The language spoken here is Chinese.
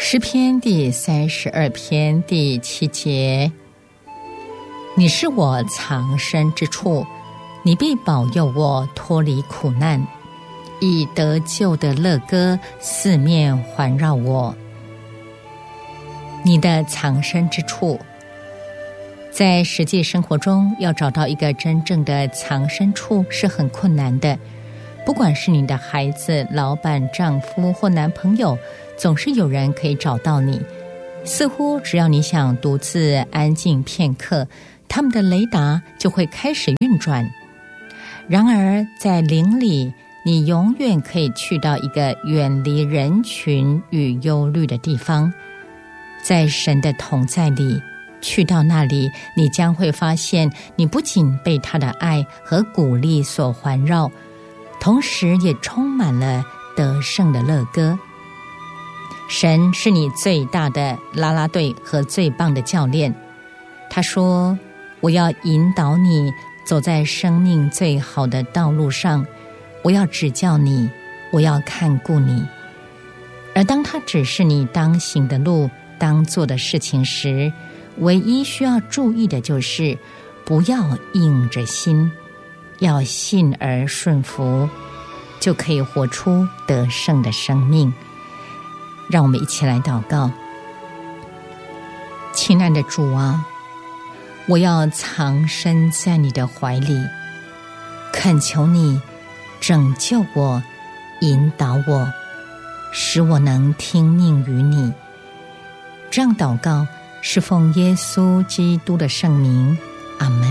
诗篇第32篇第7节，你是我藏身之处，你必保佑我脱离苦难，以得救的乐歌四面环绕我。你的藏身之处，在实际生活中要找到一个真正的藏身处是很困难的。不管是你的孩子、老板、丈夫或男朋友，总是有人可以找到你。似乎只要你想独自安静片刻，他们的雷达就会开始运转。然而在灵里，你永远可以去到一个远离人群与忧虑的地方。在神的同在里，去到那里，你将会发现，你不仅被他的爱和鼓励所环绕，同时也充满了得胜的乐歌。神是你最大的啦啦队和最棒的教练。他说，我要引导你走在生命最好的道路上，我要指教你，我要看顾你。而当他指示你当行的路、当做的事情时，唯一需要注意的就是不要硬着心，要信而顺服，就可以活出得胜的生命。让我们一起来祷告。亲爱的主啊，我要藏身在你的怀里，恳求你拯救我，引导我，使我能听命于你。这样祷告是奉耶稣基督的圣名，阿们。